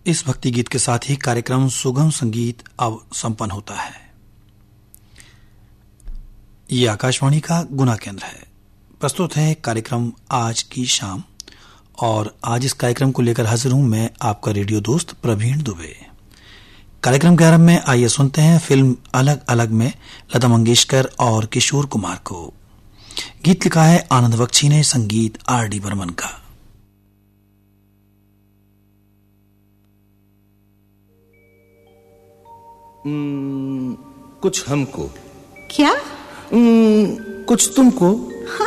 इस भक्ति गीत के साथ ही कार्यक्रम सुगम संगीत अब संपन्न होता है। ये आकाशवाणी का गुना केंद्र है। प्रस्तुत है कार्यक्रम आज की शाम, और आज इस कार्यक्रम को लेकर हाजिर हूं मैं, आपका रेडियो दोस्त प्रवीण दुबे। कार्यक्रम के आरंभ में आइए सुनते हैं फिल्म अलग अलग में लता मंगेशकर और किशोर कुमार को। गीत लिखा है आनंद बख्शी ने, संगीत आर.डी. बर्मन का। कुछ हमको, क्या? कुछ तुमको।